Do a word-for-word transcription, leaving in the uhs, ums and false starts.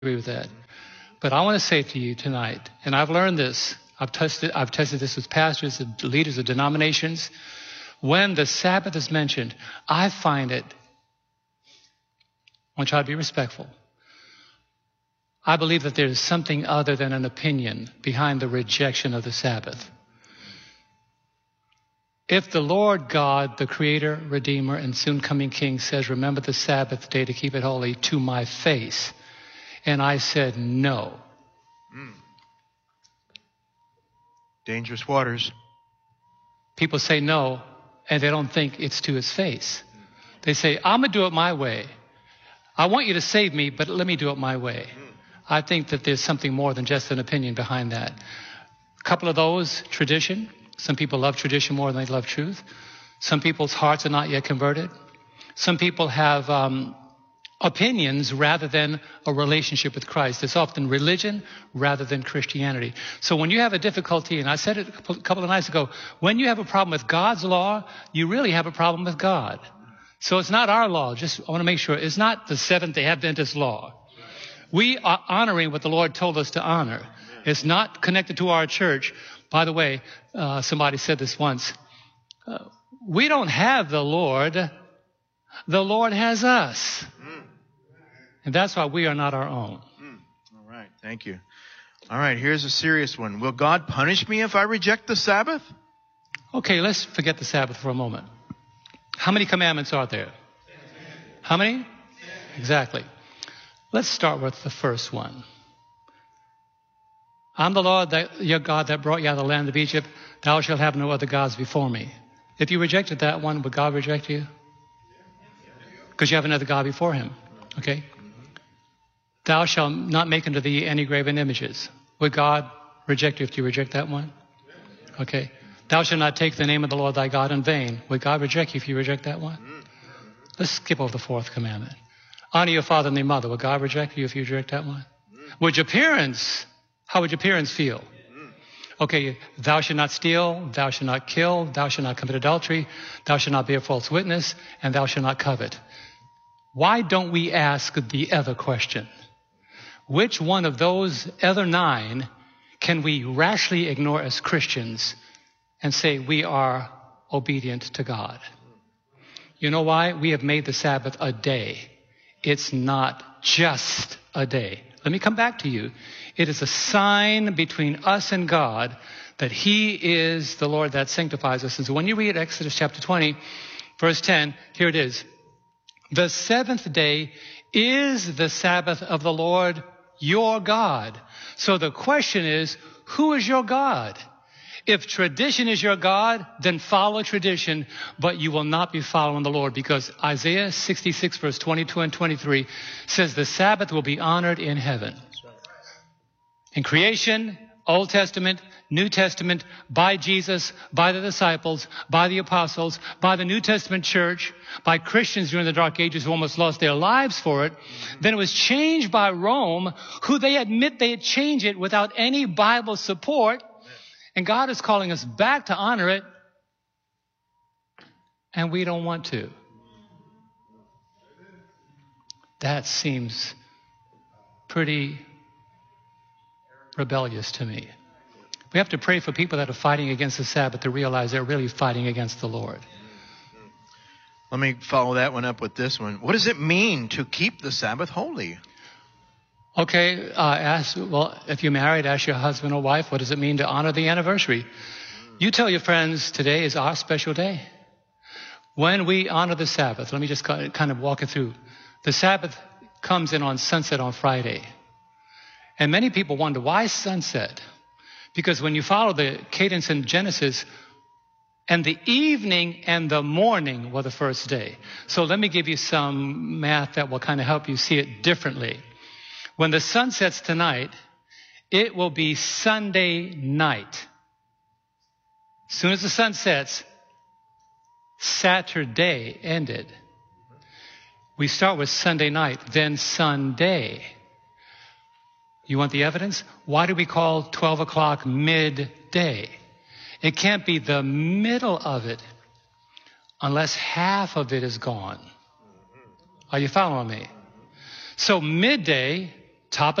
agree with that. But I want to say to you tonight, and I've learned this, I've tested, I've tested this with pastors and leaders of denominations. When the Sabbath is mentioned, I find it, I want to try to be respectful. I believe that there is something other than an opinion behind the rejection of the Sabbath. If the Lord God, the Creator, Redeemer, and soon-coming King says, remember the Sabbath day to keep it holy to my face, and I said no. Mm. Dangerous waters. People say no, and they don't think it's to his face. They say, I'm going to do it my way. I want you to save me, but let me do it my way. I think that there's something more than just an opinion behind that. A couple of those, tradition. Some people love tradition more than they love truth. Some people's hearts are not yet converted. Some people have um, opinions rather than a relationship with Christ. It's often religion rather than Christianity. So when you have a difficulty, and I said it a couple of nights ago, when you have a problem with God's law, you really have a problem with God. So it's not our law. Just I want to make sure it's not the Seventh-day Adventist law. We are honoring what the Lord told us to honor. It's not connected to our church. By the way, uh, somebody said this once. Uh, we don't have the Lord. The Lord has us. Mm. And that's why we are not our own. Mm. All right. Thank you. All right. Here's a serious one. Will God punish me if I reject the Sabbath? Okay, let's forget the Sabbath for a moment. How many commandments are there? How many? Exactly. Let's start with the first one. I'm the Lord, that, your God, that brought you out of the land of Egypt. Thou shalt have no other gods before me. If you rejected that one, would God reject you? Because you have another God before him. Okay? Thou shalt not make unto thee any graven images. Would God reject you if you reject that one? Okay. Thou shalt not take the name of the Lord thy God in vain. Would God reject you if you reject that one? Let's skip over the fourth commandment. Honor your father and your mother. Would God reject you if you reject that one? Would your parents, how would your parents feel? Okay, thou shalt not steal, thou shalt not kill, thou shalt not commit adultery, thou shalt not bear false witness, and thou shalt not covet. Why don't we ask the other question? Which one of those other nine can we rashly ignore as Christians and say we are obedient to God? You know why? We have made the Sabbath a day. It's not just a day. Let me come back to you. It is a sign between us and God that he is the Lord that sanctifies us. And so when you read Exodus chapter twenty, verse ten, here it is. The seventh day is the Sabbath of the Lord your God. So the question is, who is your God? If tradition is your God, then follow tradition, but you will not be following the Lord, because Isaiah sixty-six verse twenty-two and twenty-three says the Sabbath will be honored in heaven. In creation, Old Testament, New Testament, by Jesus, by the disciples, by the apostles, by the New Testament church, by Christians during the Dark Ages who almost lost their lives for it. Then it was changed by Rome, who they admit they had changed it without any Bible support. And God is calling us back to honor it, and we don't want to. That seems pretty rebellious to me. We have to pray for people that are fighting against the Sabbath to realize they're really fighting against the Lord. Let me follow that one up with this one. What does it mean to keep the Sabbath holy? Okay, uh, ask, well, if you're married, ask your husband or wife, what does it mean to honor the anniversary? You tell your friends, today is our special day. When we honor the Sabbath, let me just kind of walk it through. The Sabbath comes in on sunset on Friday. And many people wonder, why sunset? Because when you follow the cadence in Genesis, and the evening and the morning were the first day. So let me give you some math that will kind of help you see it differently. When the sun sets tonight, it will be Sunday night. As soon as the sun sets, Saturday ended. We start with Sunday night, then Sunday. You want the evidence? Why do we call twelve o'clock midday? It can't be the middle of it unless half of it is gone. Are you following me? So midday top